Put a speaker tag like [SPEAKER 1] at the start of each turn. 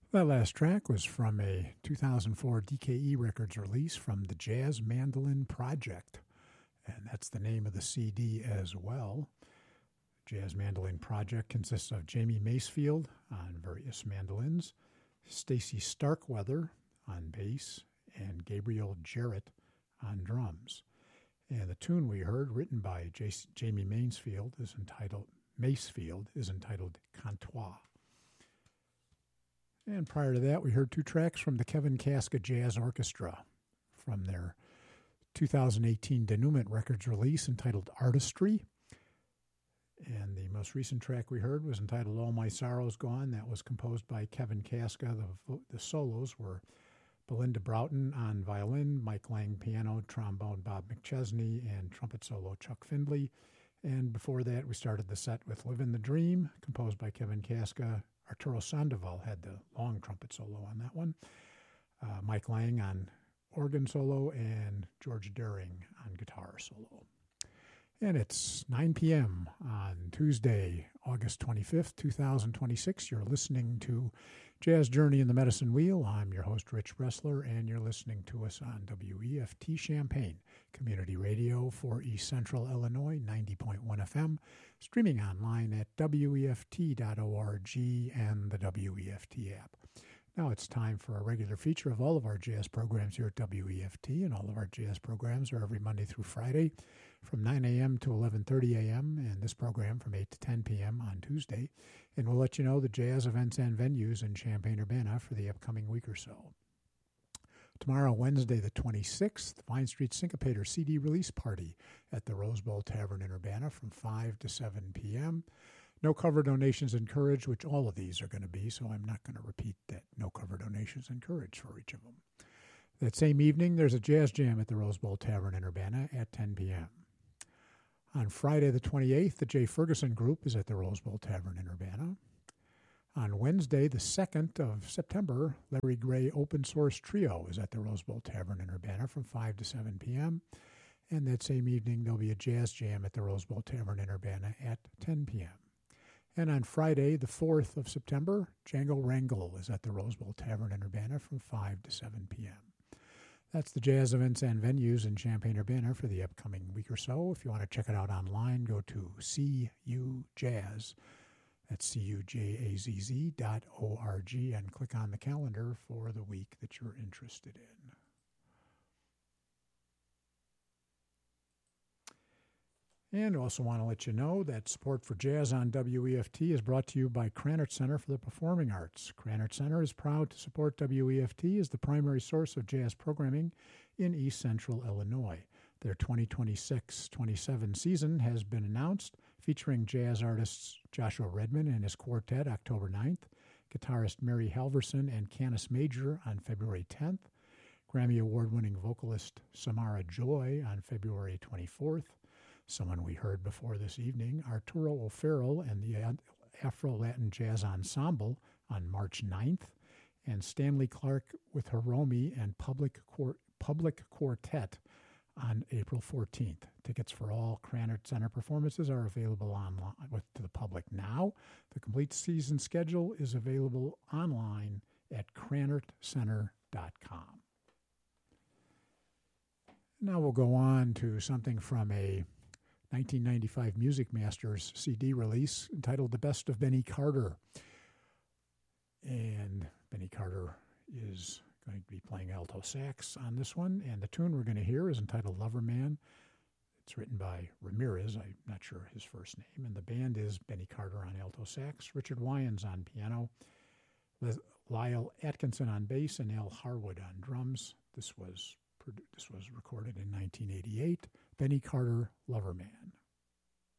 [SPEAKER 1] That last track was from a 2004 DKE Records release from the Jazz Mandolin Project, and that's the name of the CD as well. Jazz Mandolin Project consists of Jamie Macefield on various mandolins, Stacy Starkweather on bass, and Gabriel Jarrett on drums. And the tune we heard, written by Jamie Macefield, is entitled Comptoir. And prior to that, we heard two tracks from the Kevin Kaska Jazz Orchestra from their 2018 Denouement Records release entitled Artistry. And the most recent track we heard was entitled All My Sorrow's Gone. That was composed by Kevin Kaska. The solos were Belinda Broughton on violin, Mike Lang piano, trombone Bob McChesney, and trumpet solo Chuck Findley. And before that, we started the set with Livin' the Dream, composed by Kevin Kaska. Arturo Sandoval had the long trumpet solo on that one. Mike Lang on organ solo, and George Deering on guitar solo. And it's 9 p.m. on Tuesday, August 25th, 2026. You're listening to Jazz Journey in the Medicine Wheel. I'm your host, Rich Bressler, and you're listening to us on WEFT Champaign Community Radio for East Central Illinois, 90.1 FM, streaming online at WEFT.org and the WEFT app. Now it's time for a regular feature of all of our jazz programs here at WEFT, and all of our jazz programs are every Monday through Friday from 9 a.m. to 11:30 a.m., and this program from 8 to 10 p.m. on Tuesday. And we'll let you know the jazz events and venues in Champaign-Urbana for the upcoming week or so. Tomorrow, Wednesday the 26th, Vine Street Syncopator CD release party at the Rose Bowl Tavern in Urbana from 5 to 7 p.m. No cover donations encouraged, which all of these are going to be, so I'm not going to repeat that no cover donations encouraged for each of them. That same evening, there's a jazz jam at the Rose Bowl Tavern in Urbana at 10 p.m. On Friday the 28th, the Jay Ferguson Group is at the Rose Bowl Tavern in Urbana. On Wednesday, the 2nd of September, Larry Gray Open Source Trio is at the Rose Bowl Tavern in Urbana from 5 to 7 p.m. And that same evening, there'll be a jazz jam at the Rose Bowl Tavern in Urbana at 10 p.m. And on Friday, the 4th of September, Django Rangel is at the Rose Bowl Tavern in Urbana from 5 to 7 p.m. That's the jazz events and venues in Champaign-Urbana for the upcoming week or so. If you want to check it out online, go to CUJazz, that's CUJAZZ.org, and click on the calendar for the week that you're interested in. And also want to let you know that support for jazz on WEFT is brought to you by Krannert Center for the Performing Arts. Krannert Center is proud to support WEFT as the primary source of jazz programming in East Central Illinois. Their 2026-27 season has been announced, featuring jazz artists Joshua Redman and his quartet October 9th, guitarist Mary Halverson and Canis Major on February 10th, Grammy Award-winning vocalist Samara Joy on February 24th, someone we heard before this evening, Arturo O'Farrell and the Afro-Latin Jazz Ensemble on March 9th, and Stanley Clark with Hiromi and Public Quartet on April 14th. Tickets for all Krannert Center performances are available online to the public now. The complete season schedule is available online at KrannertCenter.com. Now we'll go on to something from a 1995 Music Masters CD release entitled The Best of Benny Carter. And Benny Carter is going to be playing alto sax on this one, and the tune we're going to hear is entitled Lover Man. It's written by Ramirez, I'm not sure his first name, and the band is Benny Carter on alto sax, Richard Wyans on piano, Lyle Atkinson on bass, and Al Harwood on drums. This was recorded in 1988. Benny Carter, Lover Man.